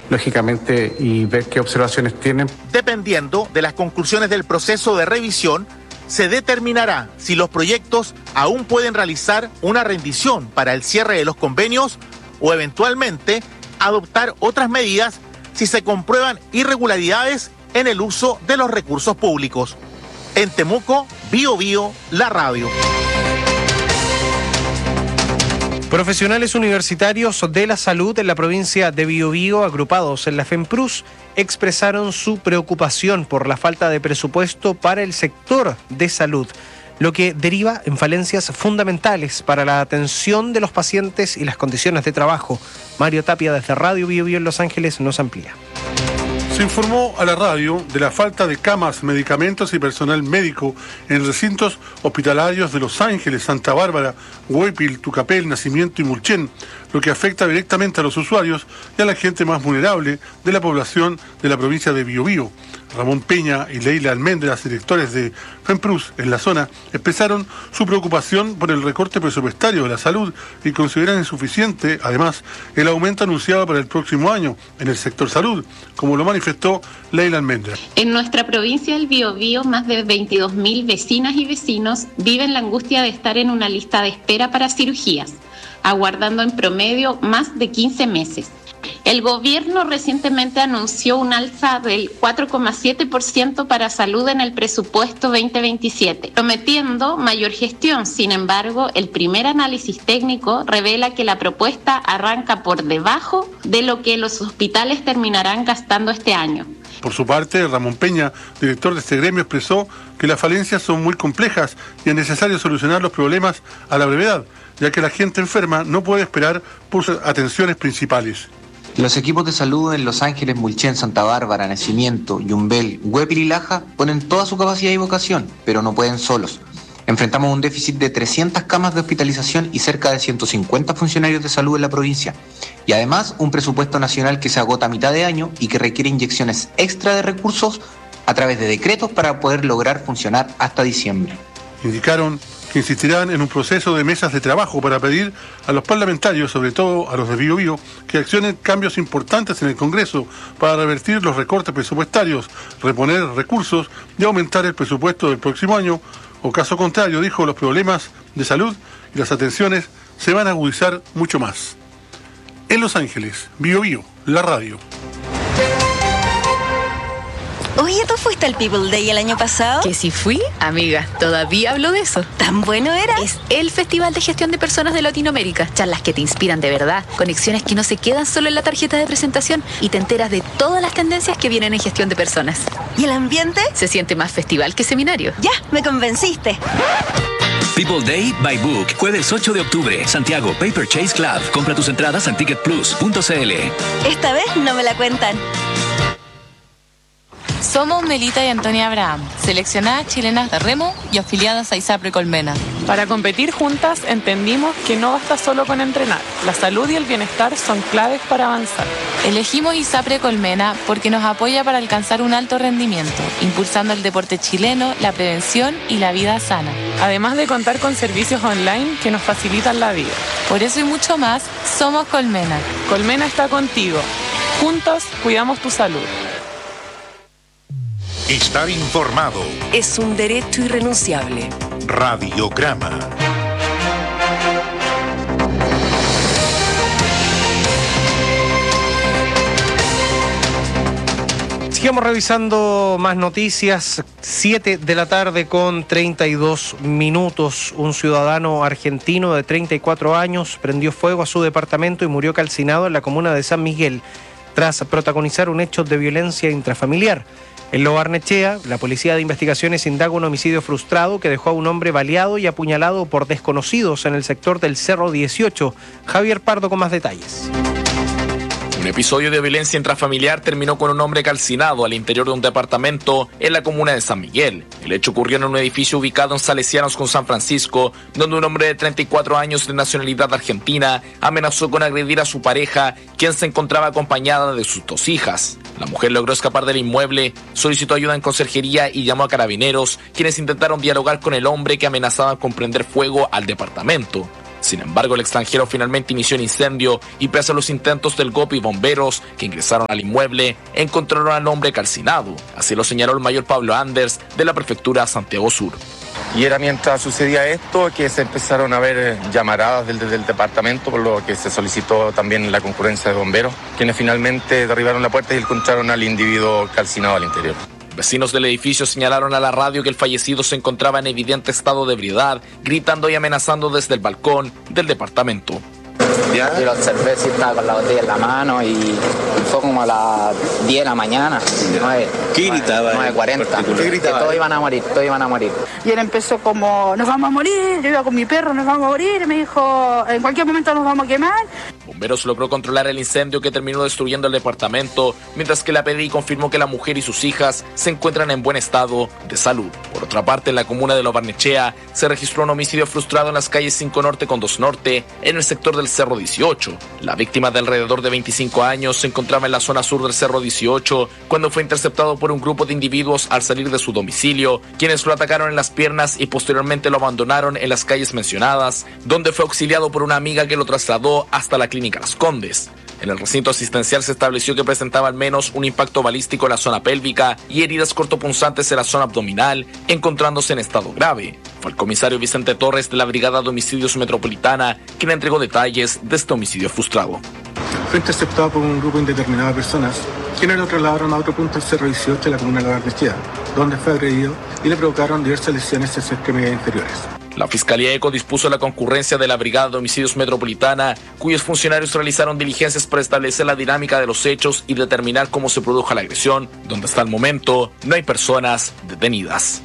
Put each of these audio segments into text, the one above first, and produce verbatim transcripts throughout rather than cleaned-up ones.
lógicamente, y ver qué observaciones tienen. Dependiendo de las conclusiones del proceso de revisión, se determinará si los proyectos aún pueden realizar una rendición para el cierre de los convenios o eventualmente adoptar otras medidas si se comprueban irregularidades en el uso de los recursos públicos. En Temuco, Bío Bío, la radio. Profesionales universitarios de la salud en la provincia de Biobío, agrupados en la FEMPRUS, expresaron su preocupación por la falta de presupuesto para el sector de salud, lo que deriva en falencias fundamentales para la atención de los pacientes y las condiciones de trabajo. Mario Tapia, desde Radio Biobío en Los Ángeles, nos amplía. Se informó a la radio de la falta de camas, medicamentos y personal médico en recintos hospitalarios de Los Ángeles, Santa Bárbara, Huépil, Tucapel, Nacimiento y Mulchen, lo que afecta directamente a los usuarios y a la gente más vulnerable de la población de la provincia de Biobío. Ramón Peña y Leila Almendras, directores de FEMPRUS en la zona, expresaron su preocupación por el recorte presupuestario de la salud y consideran insuficiente, además, el aumento anunciado para el próximo año en el sector salud, como lo manifestó Leila Almendras. En nuestra provincia del Biobío, más de veintidós mil vecinas y vecinos viven la angustia de estar en una lista de espera para cirugías, aguardando en promedio más de quince meses. El gobierno recientemente anunció un alza del cuatro coma siete por ciento para salud en el presupuesto veinte veintisiete, prometiendo mayor gestión. Sin embargo, el primer análisis técnico revela que la propuesta arranca por debajo de lo que los hospitales terminarán gastando este año. Por su parte, Ramón Peña, director de este gremio, expresó que las falencias son muy complejas y es necesario solucionar los problemas a la brevedad, ya que la gente enferma no puede esperar por sus atenciones principales. Los equipos de salud en Los Ángeles, Mulchen, Santa Bárbara, Nacimiento, Yumbel, Huépil y Laja ponen toda su capacidad y vocación, pero no pueden solos. Enfrentamos un déficit de trescientas camas de hospitalización y cerca de ciento cincuenta funcionarios de salud en la provincia. Y además un presupuesto nacional que se agota a mitad de año y que requiere inyecciones extra de recursos a través de decretos para poder lograr funcionar hasta diciembre. Indicaron que insistirán en un proceso de mesas de trabajo para pedir a los parlamentarios, sobre todo a los de Biobío, que accionen cambios importantes en el Congreso para revertir los recortes presupuestarios, reponer recursos y aumentar el presupuesto del próximo año, o caso contrario, dijo, los problemas de salud y las atenciones se van a agudizar mucho más. En Los Ángeles, Biobío, la radio. Oye, ¿tú fuiste al People Day el año pasado? ¿Que si fui? Amiga, todavía hablo de eso. ¿Tan bueno era? Es el Festival de Gestión de Personas de Latinoamérica. Charlas que te inspiran de verdad, conexiones que no se quedan solo en la tarjeta de presentación y te enteras de todas las tendencias que vienen en gestión de personas. ¿Y el ambiente? Se siente más festival que seminario. Ya, me convenciste. People Day by Book, jueves ocho de octubre, Santiago, Paper Chase Club. Compra tus entradas en ticket plus punto c l. Esta vez no me la cuentan. Somos Melita y Antonia Abraham, seleccionadas chilenas de remo y afiliadas a ISAPRE Colmena. Para competir juntas entendimos que no basta solo con entrenar. La salud y el bienestar son claves para avanzar. Elegimos ISAPRE Colmena porque nos apoya para alcanzar un alto rendimiento, impulsando el deporte chileno, la prevención y la vida sana. Además de contar con servicios online que nos facilitan la vida. Por eso y mucho más, somos Colmena. Colmena está contigo. Juntos cuidamos tu salud. Estar informado es un derecho irrenunciable. Radiograma. Sigamos revisando más noticias. siete de la tarde con treinta y dos minutos. Un ciudadano argentino de treinta y cuatro años prendió fuego a su departamento y murió calcinado en la comuna de San Miguel tras protagonizar un hecho de violencia intrafamiliar. En Lo Barnechea, la Policía de Investigaciones indaga un homicidio frustrado que dejó a un hombre baleado y apuñalado por desconocidos en el sector del Cerro dieciocho. Javier Pardo con más detalles. Un episodio de violencia intrafamiliar terminó con un hombre calcinado al interior de un departamento en la comuna de San Miguel. El hecho ocurrió en un edificio ubicado en Salesianos con San Francisco, donde un hombre de treinta y cuatro años de nacionalidad argentina amenazó con agredir a su pareja, quien se encontraba acompañada de sus dos hijas. La mujer logró escapar del inmueble, solicitó ayuda en conserjería y llamó a carabineros, quienes intentaron dialogar con el hombre que amenazaba con prender fuego al departamento. Sin embargo, el extranjero finalmente inició el incendio y pese a los intentos del G O P y bomberos que ingresaron al inmueble, encontraron al hombre calcinado. Así lo señaló el mayor Pablo Anders de la prefectura Santiago Sur. Y era mientras sucedía esto que se empezaron a ver llamaradas del, del departamento, por lo que se solicitó también la concurrencia de bomberos, quienes finalmente derribaron la puerta y encontraron al individuo calcinado al interior. Vecinos del edificio señalaron a la radio que el fallecido se encontraba en evidente estado de ebriedad, gritando y amenazando desde el balcón del departamento. ¿Ya? Yo lo observé, sí, estaba con la botella en la mano y fue como a las diez de la mañana, nueve. ¿Qué gritaba? nueve cuarenta. ¿Qué gritaba? Que todos iban a morir, todos iban a morir. Y él empezó como, nos vamos a morir, yo iba con mi perro, nos vamos a morir, y me dijo, en cualquier momento nos vamos a quemar. Bomberos logró controlar el incendio que terminó destruyendo el departamento, mientras que la P D I confirmó que la mujer y sus hijas se encuentran en buen estado de salud. Por otra parte, en la comuna de Lo Barnechea se registró un homicidio frustrado en las calles cinco Norte con dos Norte, en el sector del Cerro dieciocho. La víctima de alrededor de veinticinco años se encontraba en la zona sur del Cerro dieciocho cuando fue interceptado por un grupo de individuos al salir de su domicilio, quienes lo atacaron en las piernas y posteriormente lo abandonaron en las calles mencionadas, donde fue auxiliado por una amiga que lo trasladó hasta la clínica Las Condes. En el recinto asistencial se estableció que presentaba al menos un impacto balístico en la zona pélvica y heridas cortopunzantes en la zona abdominal, encontrándose en estado grave. Fue el comisario Vicente Torres de la Brigada de Homicidios Metropolitana quien entregó detalles de este homicidio frustrado. Fue interceptado por un grupo indeterminado de personas, quienes lo trasladaron a otro punto del Cerro dieciocho de la comuna de La Barnechea, donde fue agredido y le provocaron diversas lesiones en sus extremidades inferiores. La Fiscalía ECO dispuso la concurrencia de la Brigada de Homicidios Metropolitana, cuyos funcionarios realizaron diligencias para establecer la dinámica de los hechos y determinar cómo se produjo la agresión, donde hasta el momento no hay personas detenidas.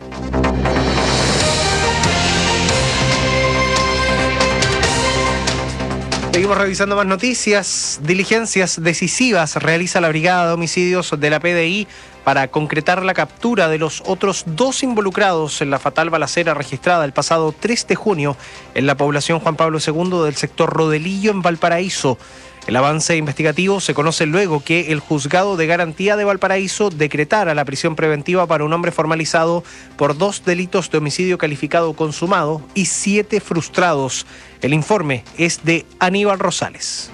Seguimos revisando más noticias. Diligencias decisivas realiza la Brigada de Homicidios de la P D I para concretar la captura de los otros dos involucrados en la fatal balacera registrada el pasado tres de junio en la población Juan Pablo segundo del sector Rodelillo en Valparaíso. El avance investigativo se conoce luego que el Juzgado de Garantía de Valparaíso decretara la prisión preventiva para un hombre formalizado por dos delitos de homicidio calificado consumado y siete frustrados. El informe es de Aníbal Rosales.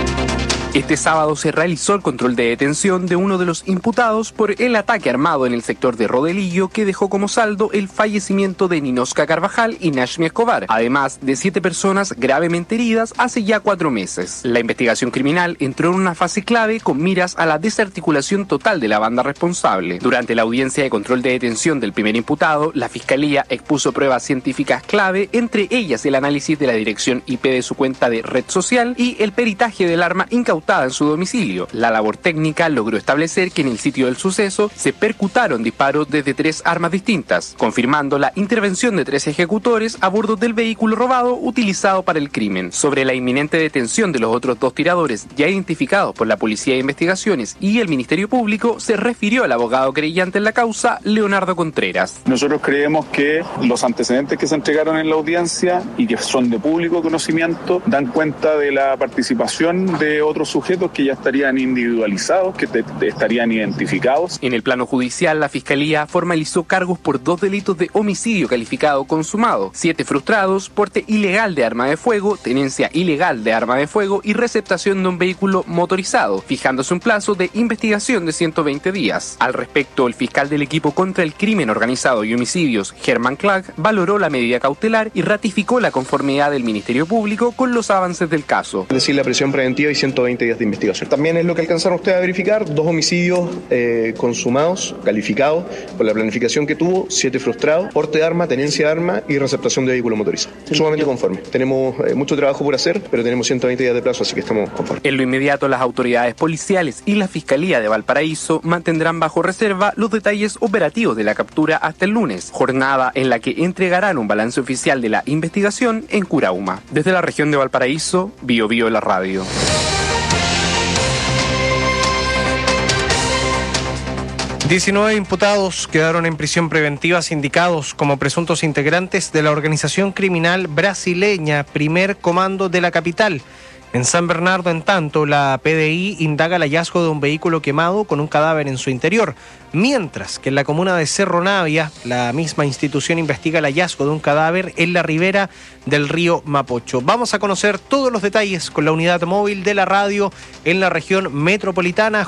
Este sábado se realizó el control de detención de uno de los imputados por el ataque armado en el sector de Rodelillo que dejó como saldo el fallecimiento de Ninosca Carvajal y Nashmi Escobar, además de siete personas gravemente heridas hace ya cuatro meses. La investigación criminal entró en una fase clave con miras a la desarticulación total de la banda responsable. Durante la audiencia de control de detención del primer imputado, la Fiscalía expuso pruebas científicas clave, entre ellas el análisis de la dirección I P de su cuenta de red social y el peritaje del arma incautada en su domicilio. La labor técnica logró establecer que en el sitio del suceso se percutaron disparos desde tres armas distintas, confirmando la intervención de tres ejecutores a bordo del vehículo robado utilizado para el crimen. Sobre la inminente detención de los otros dos tiradores ya identificados por la Policía de Investigaciones y el Ministerio Público, se refirió el abogado creyente en la causa, Leonardo Contreras. Nosotros creemos que los antecedentes que se entregaron en la audiencia y que son de público conocimiento dan cuenta de la participación de otros sujetos que ya estarían individualizados, que te, te estarían identificados. En el plano judicial, la Fiscalía formalizó cargos por dos delitos de homicidio calificado consumado, siete frustrados, porte ilegal de arma de fuego, tenencia ilegal de arma de fuego y receptación de un vehículo motorizado, fijándose un plazo de investigación de ciento veinte días. Al respecto, el fiscal del equipo contra el crimen organizado y homicidios, Germán Clark, valoró la medida cautelar y ratificó la conformidad del Ministerio Público con los avances del caso. Es decir, la prisión preventiva y ciento veinte días de investigación. También es lo que alcanzaron ustedes a verificar, dos homicidios eh, consumados, calificados por la planificación que tuvo, siete frustrados, porte de arma, tenencia de arma y receptación de vehículo motorizado. Sumamente conforme. Tenemos eh, mucho trabajo por hacer, pero tenemos ciento veinte días de plazo, así que estamos conformes. En lo inmediato, las autoridades policiales y la Fiscalía de Valparaíso mantendrán bajo reserva los detalles operativos de la captura hasta el lunes, jornada en la que entregarán un balance oficial de la investigación en Curauma. Desde la región de Valparaíso, Bio Bio la radio. diecinueve imputados quedaron en prisión preventiva sindicados como presuntos integrantes de la organización criminal brasileña Primer Comando de la capital. En San Bernardo, en tanto, la P D I indaga el hallazgo de un vehículo quemado con un cadáver en su interior, mientras que en la comuna de Cerro Navia, la misma institución investiga el hallazgo de un cadáver en la ribera del río Mapocho. Vamos a conocer todos los detalles con la unidad móvil de la radio en la región metropolitana.